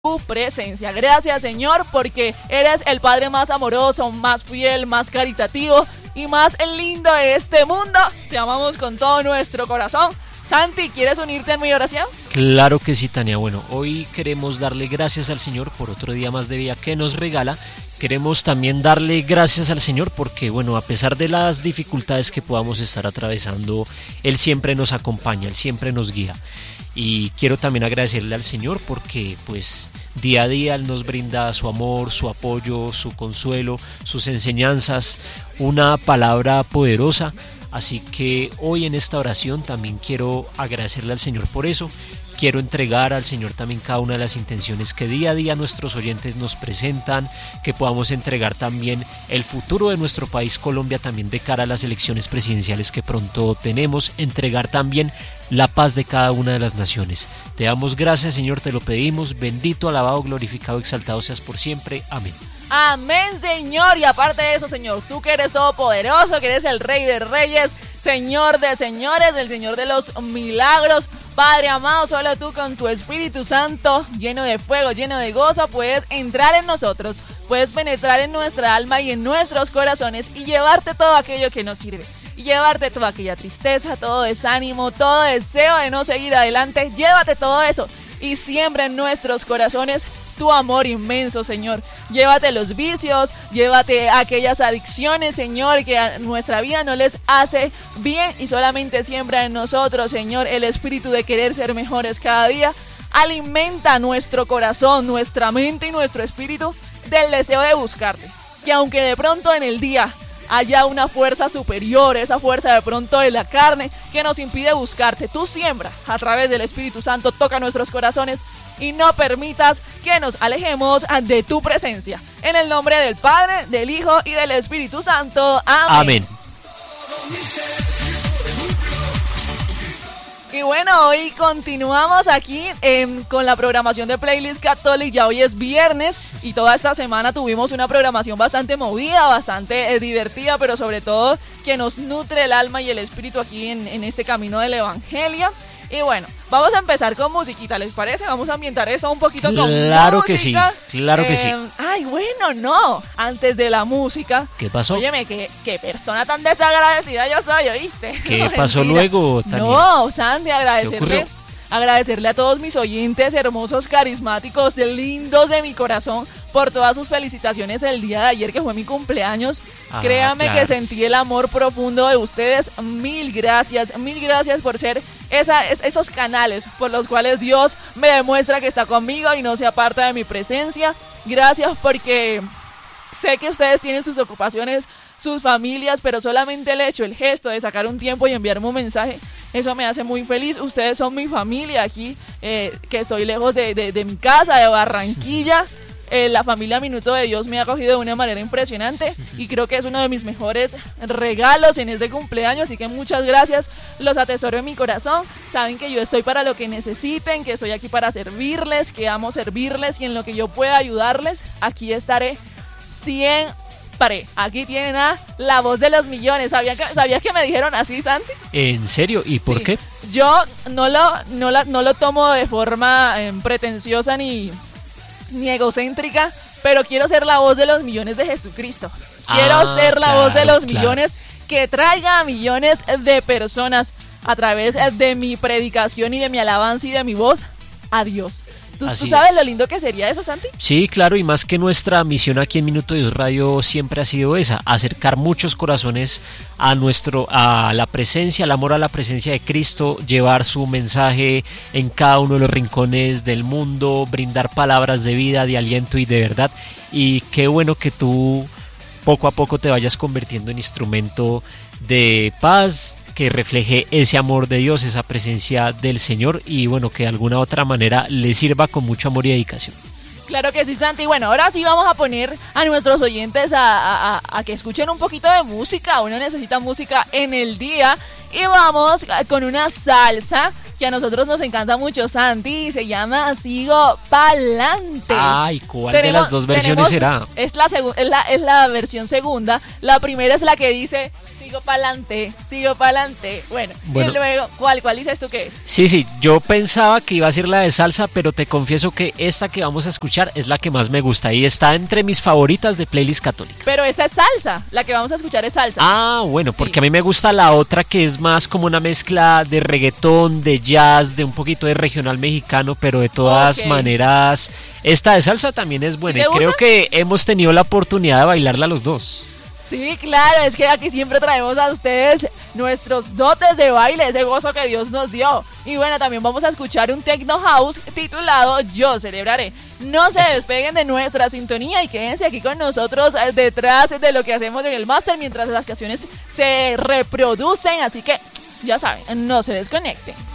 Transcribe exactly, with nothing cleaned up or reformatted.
tu presencia. Gracias, Señor, porque eres el Padre más amoroso, más fiel, más caritativo y más lindo de este mundo. Te amamos con todo nuestro corazón. Santi, ¿quieres unirte en mi oración? Claro que sí, Tania. Bueno, hoy queremos darle gracias al Señor por otro día más de vida que nos regala. Queremos también darle gracias al Señor porque, bueno, a pesar de las dificultades que podamos estar atravesando, Él siempre nos acompaña, Él siempre nos guía. Y quiero también agradecerle al Señor porque, pues, día a día Él nos brinda su amor, su apoyo, su consuelo, sus enseñanzas, una palabra poderosa. Así que hoy en esta oración también quiero agradecerle al Señor por eso. Quiero entregar al Señor también cada una de las intenciones que día a día nuestros oyentes nos presentan, que podamos entregar también el futuro de nuestro país Colombia también de cara a las elecciones presidenciales que pronto tenemos, entregar también la paz de cada una de las naciones. Te damos gracias, Señor, te lo pedimos, bendito, alabado, glorificado, exaltado seas por siempre. Amén. Amén, Señor, y aparte de eso, Señor, tú que eres todopoderoso, que eres el Rey de Reyes, Señor de señores, el Señor de los milagros, Padre amado, solo tú con tu Espíritu Santo, lleno de fuego, lleno de gozo, puedes entrar en nosotros, puedes penetrar en nuestra alma y en nuestros corazones y llevarte todo aquello que nos sirve, y llevarte toda aquella tristeza, todo desánimo, todo deseo de no seguir adelante, llévate todo eso y siembra en nuestros corazones tu amor inmenso, Señor. Llévate los vicios, llévate aquellas adicciones, Señor, que a nuestra vida no les hace bien y solamente siembra en nosotros, Señor, el espíritu de querer ser mejores cada día. Alimenta nuestro corazón, nuestra mente y nuestro espíritu del deseo de buscarte. Que aunque de pronto en el día haya una fuerza superior, esa fuerza de pronto de la carne que nos impide buscarte, tú siembra a través del Espíritu Santo, toca nuestros corazones y no permitas que nos alejemos de tu presencia. En el nombre del Padre, del Hijo y del Espíritu Santo. Amén. Amén. Y bueno, hoy continuamos aquí eh, con la programación de Playlist Catholic. Ya hoy es viernes y toda esta semana tuvimos una programación bastante movida, bastante eh, divertida, pero sobre todo que nos nutre el alma y el espíritu aquí en, en este camino del Evangelio. Y bueno, vamos a empezar con musiquita, ¿les parece? Vamos a ambientar eso un poquito con música. Claro que sí, claro que eh, sí. Ay, bueno, no, antes de la música. ¿Qué pasó? Óyeme, qué, qué persona tan desagradecida yo soy, ¿oíste? ¿Qué No, pasó mentira. luego, Tania? No, Sandy, agradecerle. ¿Qué ocurrió? Agradecerle a todos mis oyentes hermosos, carismáticos, lindos de mi corazón por todas sus felicitaciones el día de ayer que fue mi cumpleaños. Ah, Créame claro. que sentí el amor profundo de ustedes. Mil gracias, mil gracias por ser esa, es, esos canales por los cuales Dios me demuestra que está conmigo y no se aparta de mi presencia. Gracias porque sé que ustedes tienen sus ocupaciones, sus familias, pero solamente el hecho, el gesto de sacar un tiempo y enviarme un mensaje, eso me hace muy feliz. Ustedes son mi familia aquí, eh, que estoy lejos de, de, de mi casa, de Barranquilla. Eh, la familia Minuto de Dios me ha acogido de una manera impresionante y creo que es uno de mis mejores regalos en este cumpleaños, así que muchas gracias, los atesoro en mi corazón. Saben que yo estoy para lo que necesiten, que estoy aquí para servirles, que amo servirles y en lo que yo pueda ayudarles, aquí estaré siempre. Aquí tienen a la voz de los millones. ¿Sabías que, ¿sabías que me dijeron así, Santi? ¿En serio? ¿Y por Sí. qué? Yo no lo, no, la, no lo tomo de forma eh, pretenciosa ni, ni egocéntrica, pero quiero ser la voz de los millones de Jesucristo. Quiero Ah, ser la claro, voz de los claro. millones que traiga a millones de personas a través de mi predicación y de mi alabanza y de mi voz a Dios. ¿Tú, Así ¿tú sabes es. lo lindo que sería eso, Santi? Sí, claro, y más que nuestra misión aquí en Minuto de Dios Radio siempre ha sido esa, acercar muchos corazones a nuestro, a la presencia, al amor a la presencia de Cristo, llevar su mensaje en cada uno de los rincones del mundo, brindar palabras de vida, de aliento y de verdad. Y qué bueno que tú poco a poco te vayas convirtiendo en instrumento de paz, que refleje ese amor de Dios, esa presencia del Señor y bueno, que de alguna otra manera le sirva con mucho amor y dedicación. Claro que sí, Santi. Bueno, ahora sí vamos a poner a nuestros oyentes a, a, a que escuchen un poquito de música. Uno necesita música en el día y vamos con una salsa que a nosotros nos encanta mucho, Santi, y se llama Sigo Pa'lante. Ay, ¿cuál Tenemos- de las dos versiones tenemos- será? Es la, segu- es, la, es la versión segunda. La primera es la que dice Sigo sigo pa'lante, sigo pa'lante. Bueno, Bueno. y luego, ¿cuál, cuál dices tú que es? Sí, sí, yo pensaba que iba a ser la de salsa, pero te confieso que esta que vamos a escuchar es la que más me gusta y está entre mis favoritas de playlist católica. Pero esta es salsa, la que vamos a escuchar es salsa. Ah, bueno, porque Sí. a mí me gusta la otra que es más como una mezcla de reggaetón, de jazz, de un poquito de regional mexicano, pero de todas Ok. maneras, esta de salsa también es buena ¿Sí y te creo gusta? que hemos tenido la oportunidad de bailarla los dos. Sí, claro, es que aquí siempre traemos a ustedes nuestros dotes de baile, ese gozo que Dios nos dio. Y bueno, también vamos a escuchar un techno house titulado Yo Celebraré. No se Eso. despeguen de nuestra sintonía y quédense aquí con nosotros eh, detrás de lo que hacemos en el máster mientras las canciones se reproducen. Así que, ya saben, no se desconecten.